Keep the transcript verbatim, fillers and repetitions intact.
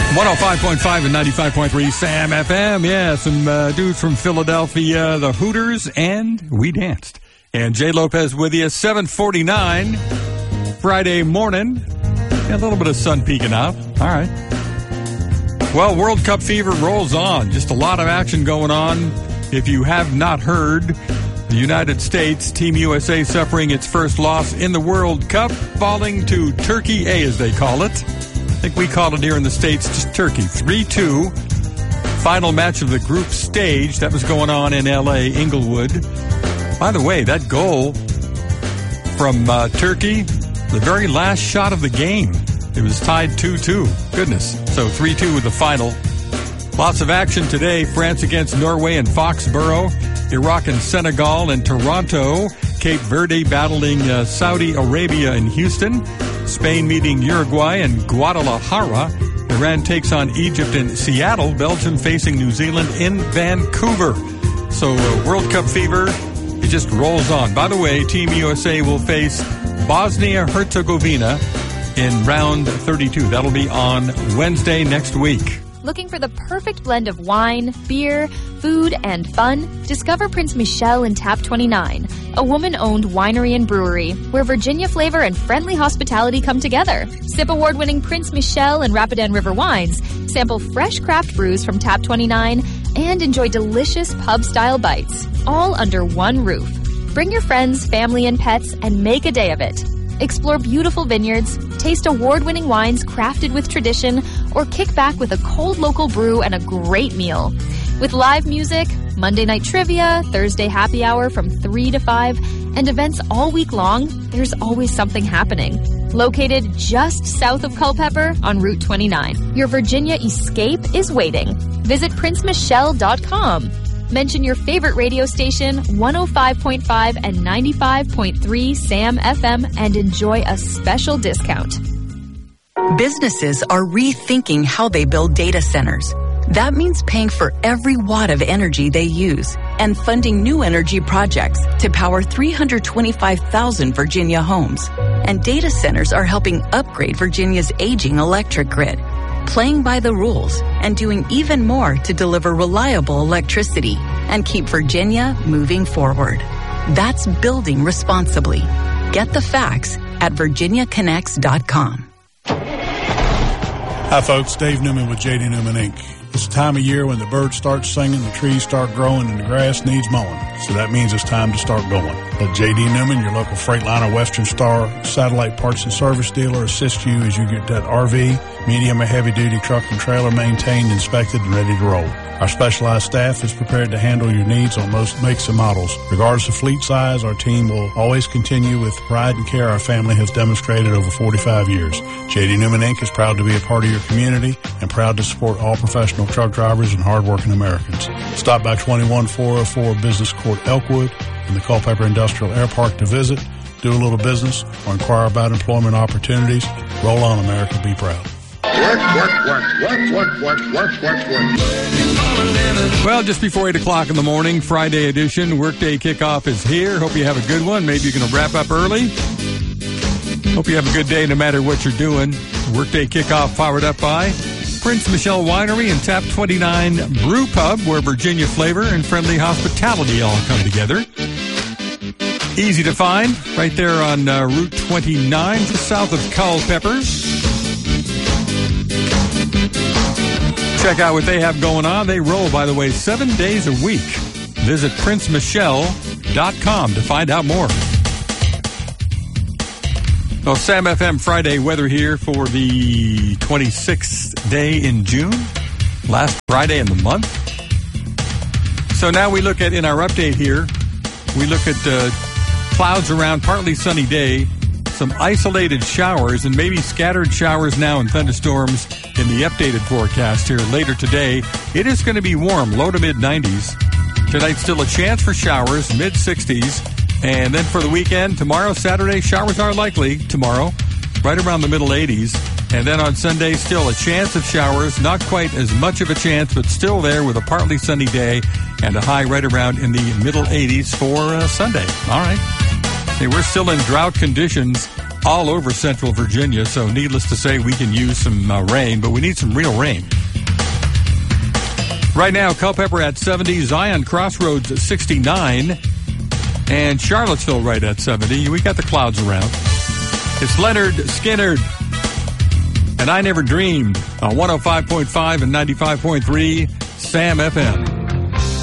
one oh five point five and ninety-five point three Sam F M. Yeah, some uh, dudes from Philadelphia, the Hooters, and We Danced. And Jay Lopez with you, seven forty-nine, Friday morning. Yeah, a little bit of sun peeking out. All right. Well, World Cup fever rolls on. Just a lot of action going on. If you have not heard, the United States, Team U S A suffering its first loss in the World Cup, falling to Turkey A, as they call it. I think we call it here in the States just Turkey. three two. Final match of the group stage. That was going on in L A, Inglewood. By the way, that goal from uh, Turkey, the very last shot of the game. It was tied two two. Goodness. So three two with the final. Lots of action today. France against Norway in Foxborough. Iraq and Senegal in Toronto. Cape Verde battling uh, Saudi Arabia in Houston. Spain meeting Uruguay in Guadalajara. Iran takes on Egypt in Seattle. Belgium facing New Zealand in Vancouver. So uh, World Cup fever, it just rolls on. By the way, Team U S A will face Bosnia-Herzegovina in round thirty-two. That'll be on Wednesday next week. Looking for the perfect blend of wine, beer, food, and fun? Discover Prince Michelle in Tap twenty-nine, a woman-owned winery and brewery where Virginia flavor and friendly hospitality come together. Sip award-winning Prince Michelle and Rapidan River wines, sample fresh craft brews from Tap twenty-nine, and enjoy delicious pub-style bites, all under one roof. Bring your friends, family, and pets and make a day of it. Explore beautiful vineyards, taste award-winning wines crafted with tradition, or kick back with a cold local brew and a great meal. With live music, Monday night trivia, Thursday happy hour from three to five, and events all week long, there's always something happening. Located just south of Culpeper on Route twenty-nine, your Virginia escape is waiting. Visit prince michelle dot com. Mention your favorite radio station, one oh five point five and ninety-five point three Sam F M, and enjoy a special discount. Businesses are rethinking how they build data centers. That means paying for every watt of energy they use and funding new energy projects to power three hundred twenty-five thousand Virginia homes. And data centers are helping upgrade Virginia's aging electric grid, playing by the rules and doing even more to deliver reliable electricity and keep Virginia moving forward. That's building responsibly. Get the facts at virginia connects dot com. Hi folks, Dave Newman with J D Newman Incorporated. It's the time of year when the birds start singing, the trees start growing, and the grass needs mowing. So that means it's time to start going. Let J D Newman, your local Freightliner Western Star satellite parts and service dealer, assist you as you get that R V, medium or heavy duty truck and trailer maintained, inspected, and ready to roll. Our specialized staff is prepared to handle your needs on most makes and models. Regardless of fleet size, our team will always continue with pride and care our family has demonstrated over forty-five years. J D Newman Incorporated is proud to be a part of your community and proud to support all professional truck drivers and hardworking Americans. Stop by twenty-one four oh four Business Court, Elkwood, in the Culpeper Industrial Air Park to visit, do a little business, or inquire about employment opportunities. Roll on, America. Be proud. Work, work, work, work, work, work, work, work, work. Well, just before eight o'clock in the morning, Friday edition, Workday Kickoff is here. Hope you have a good one. Maybe you're going to wrap up early. Hope you have a good day no matter what you're doing. Workday Kickoff powered up by Prince Michelle Winery and Tap twenty-nine Brew Pub, where Virginia flavor and friendly hospitality all come together. Easy to find, right there on uh, Route twenty-nine, just south of Culpeper. Check out what they have going on. They roll, by the way, seven days a week. Visit prince michelle dot com to find out more. Well, Sam F M Friday weather here for the twenty-sixth day in June, last Friday in the month. So now we look at, in our update here, we look at uh, clouds around, partly sunny day, some isolated showers, and maybe scattered showers now and thunderstorms in the updated forecast here later today. It is going to be warm, low to mid nineties. Tonight, still a chance for showers, mid sixties. And then for the weekend, tomorrow, Saturday, showers are likely tomorrow, right around the middle eighties. And then on Sunday, still a chance of showers, not quite as much of a chance, but still there with a partly sunny day and a high right around in the middle eighties for uh, Sunday. All right. Hey, we're still in drought conditions all over central Virginia, so needless to say, we can use some uh, rain, but we need some real rain. Right now, Culpeper at seventy, Zion Crossroads at sixty-nine, and Charlottesville right at seventy. We got the clouds around. It's Leonard Skinner, and I Never Dreamed on one oh five point five and ninety-five point three Sam F M.